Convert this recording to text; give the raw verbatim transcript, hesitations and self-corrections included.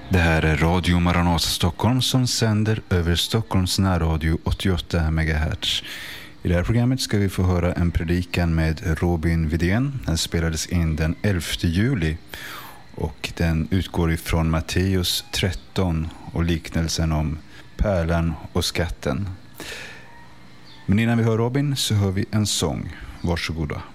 Det här är Radio Maranata Stockholm som sänder över Stockholms närradio åttioåtta megahertz. I det här programmet ska vi få höra en predikan med Robin Widén. Den spelades in den elfte juli och den utgår ifrån Matteus tretton och liknelsen om pärlan och skatten. Men innan vi hör Robin så hör vi en sång. Varsågoda.